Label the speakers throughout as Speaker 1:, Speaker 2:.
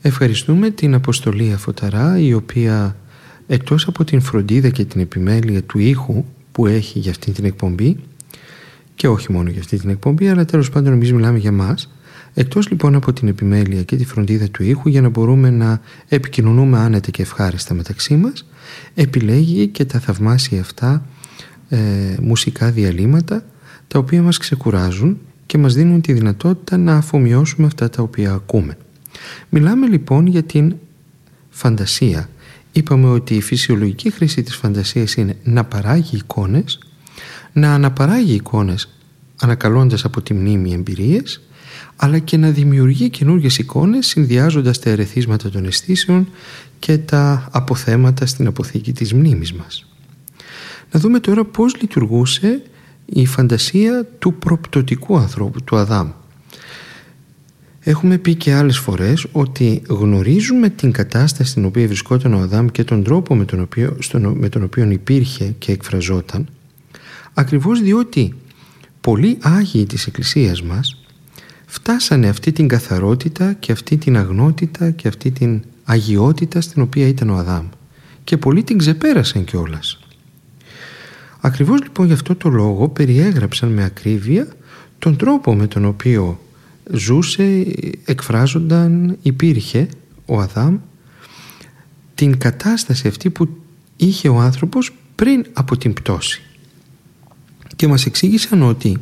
Speaker 1: Ευχαριστούμε την Αποστολή Αφωταρά, η οποία εκτός από την φροντίδα και την επιμέλεια του ήχου που έχει για αυτή την εκπομπή, και όχι μόνο για αυτή την εκπομπή, αλλά τέλος πάντων εμείς μιλάμε για μας, εκτός λοιπόν από την επιμέλεια και τη φροντίδα του ήχου, για να μπορούμε να επικοινωνούμε άνετα και ευχάριστα μεταξύ μας, επιλέγει και τα θαυμάσια αυτά μουσικά διαλύματα, τα οποία μας ξεκουράζουν και μας δίνουν τη δυνατότητα να αφομοιώσουμε αυτά τα οποία ακούμε. Μιλάμε λοιπόν για την φαντασία. Είπαμε ότι η φυσιολογική χρήση της φαντασίας είναι να παράγει εικόνες, να αναπαράγει εικόνες ανακαλώντας από τη μνήμη εμπειρίες, αλλά και να δημιουργεί καινούργιες εικόνες συνδυάζοντας τα ερεθίσματα των αισθήσεων και τα αποθέματα στην αποθήκη της μνήμης μας. Να δούμε τώρα πώς λειτουργούσε η φαντασία του προπτωτικού ανθρώπου, του Αδάμ. Έχουμε πει και άλλες φορές ότι γνωρίζουμε την κατάσταση στην οποία βρισκόταν ο Αδάμ και τον τρόπο με τον οποίο υπήρχε και εκφραζόταν, ακριβώς διότι πολλοί Άγιοι της Εκκλησίας μας φτάσανε αυτή την καθαρότητα και αυτή την αγνότητα και αυτή την αγιότητα στην οποία ήταν ο Αδάμ, και πολλοί την ξεπέρασαν κιόλας. Ακριβώς λοιπόν γι' αυτό το λόγο περιέγραψαν με ακρίβεια τον τρόπο με τον οποίο ζούσε, εκφράζονταν, υπήρχε ο Αδάμ, την κατάσταση αυτή που είχε ο άνθρωπος πριν από την πτώση. Και μας εξήγησαν ότι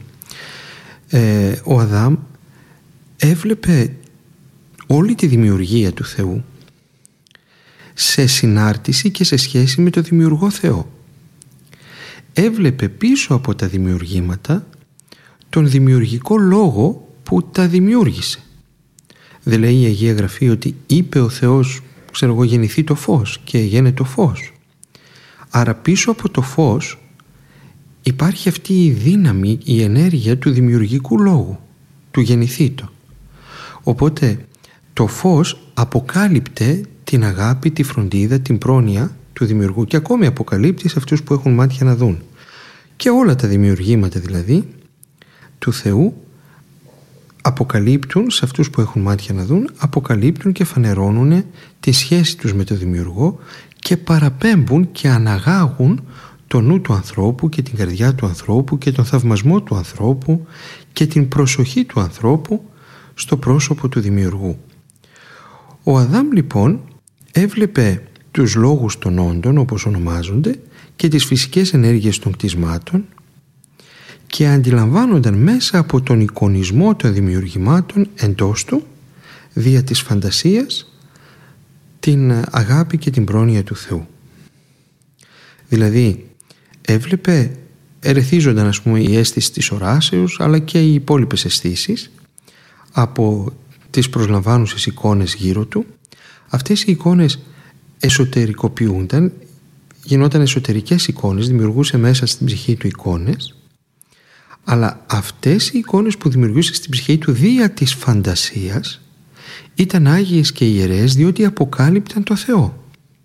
Speaker 1: ο Αδάμ έβλεπε όλη τη δημιουργία του Θεού σε συνάρτηση και σε σχέση με το δημιουργό Θεό. Έβλεπε πίσω από τα δημιουργήματα τον δημιουργικό λόγο που τα δημιούργησε. Δεν λέει η Αγία Γραφή ότι είπε ο Θεός, γεννηθεί το φως και έγινε το φως? Άρα πίσω από το φως υπάρχει αυτή η δύναμη, η ενέργεια του δημιουργικού λόγου, του γεννηθήτο. Οπότε το φως αποκάλυπτε την αγάπη, τη φροντίδα, την πρόνοια του δημιουργού, και ακόμη αποκαλύπτει σε αυτούς που έχουν μάτια να δουν. Και όλα τα δημιουργήματα δηλαδή του Θεού αποκαλύπτουν σε αυτούς που έχουν μάτια να δουν, αποκαλύπτουν και φανερώνουν τη σχέση τους με τον δημιουργό και παραπέμπουν και αναγάγουν το νου του ανθρώπου και την καρδιά του ανθρώπου και τον θαυμασμό του ανθρώπου και την προσοχή του ανθρώπου στο πρόσωπο του δημιουργού. Ο Αδάμ λοιπόν έβλεπε τους λόγους των όντων, όπως ονομάζονται, και τις φυσικές ενέργειες των κτισμάτων, και αντιλαμβάνονταν μέσα από τον εικονισμό των δημιουργημάτων εντός του, δια της φαντασίας, την αγάπη και την πρόνοια του Θεού. Δηλαδή έβλεπε, ερεθίζονταν ας πούμε η αίσθηση της οράσεως, αλλά και οι υπόλοιπες αισθήσεις από τις προσλαμβάνουσες εικόνες γύρω του. Αυτές οι εικόνες εσωτερικοποιούνταν, γινόταν εσωτερικές εικόνες, δημιουργούσε μέσα στην ψυχή του εικόνες, αλλά αυτές οι εικόνες που δημιουργούσε στην ψυχή του δια της φαντασίας ήταν άγιες και ιερές, διότι αποκάλυπταν το Θεό.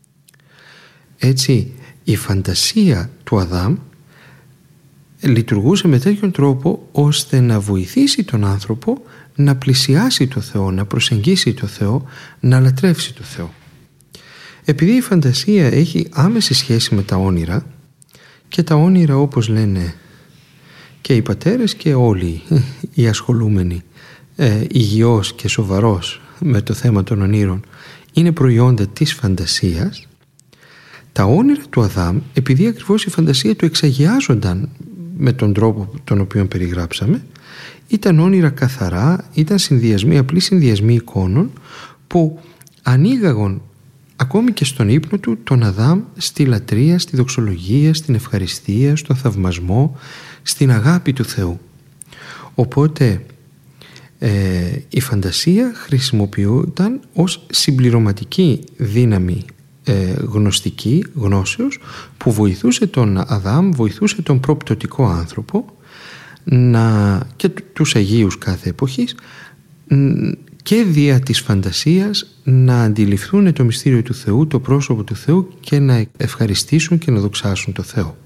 Speaker 1: Έτσι η φαντασία του Αδάμ λειτουργούσε με τέτοιον τρόπο ώστε να βοηθήσει τον άνθρωπο να πλησιάσει το Θεό, να προσεγγίσει το Θεό, να λατρεύσει το Θεό. Επειδή η φαντασία έχει άμεση σχέση με τα όνειρα, και τα όνειρα, όπως λένε και οι πατέρες και όλοι οι ασχολούμενοι υγιώς και σοβαρός με το θέμα των ονείρων, είναι προϊόντα της φαντασίας, τα όνειρα του Αδάμ, επειδή ακριβώς η φαντασία του εξαγιάζονταν με τον τρόπο τον οποίο περιγράψαμε, ήταν όνειρα καθαρά, ήταν συνδυασμοί, απλοί συνδυασμοί εικόνων που ανοίγαγαν ακόμη και στον ύπνο του τον Αδάμ στη λατρεία, στη δοξολογία, στην ευχαριστία, στον θαυμασμό, στην αγάπη του Θεού. Οπότε η φαντασία χρησιμοποιούταν ως συμπληρωματική δύναμη γνωστική, γνώσεως, που βοηθούσε τον Αδάμ, βοηθούσε τον προπτωτικό άνθρωπο και τους Αγίους κάθε εποχής, και δια της φαντασίας να αντιληφθούν το μυστήριο του Θεού, το πρόσωπο του Θεού, και να ευχαριστήσουν και να δοξάσουν το Θεό.